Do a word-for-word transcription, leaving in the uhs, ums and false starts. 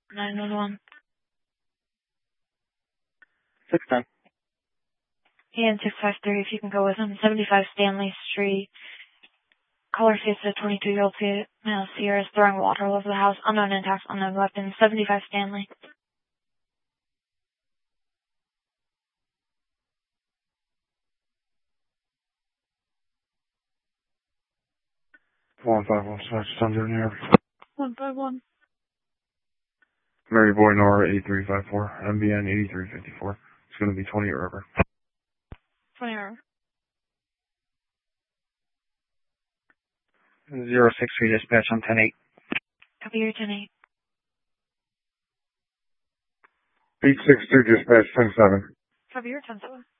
nine one one. six ten. And six five three, if you can go with him. seventy-five Stanley Street. Caller states that twenty-two-year-old female Sierra is throwing water all over the house. Unknown attacks, unknown weapons. seventy-five Stanley. one five one, Smash Thunder in here. one five one. Mary Boy Nora eighty-three fifty-four, M B N eighty-three fifty-four. It's going to be twenty or over. twenty or over. zero six three dispatch on ten eight. Copy your ten eight. eight six two dispatch ten seven. Copy your ten seven.